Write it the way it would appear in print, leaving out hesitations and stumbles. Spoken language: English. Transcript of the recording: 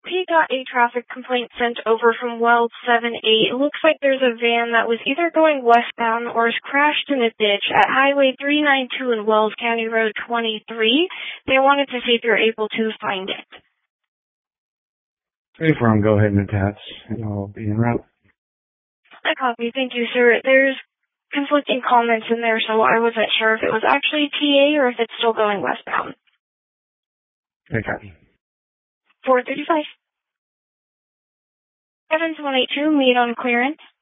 We got a traffic complaint sent over from Weld 78. It looks like there's a van that was either going westbound or is crashed in a ditch at Highway 392 and Wells County Road 23. They wanted to see if you're able to find it. If wrong, go ahead and attach, and I'll be en route. I copy. Thank you, sir. There's conflicting comments in there, so I wasn't sure if it was actually TA or if it's still going westbound. Okay. 435. 7182, meet on clearance.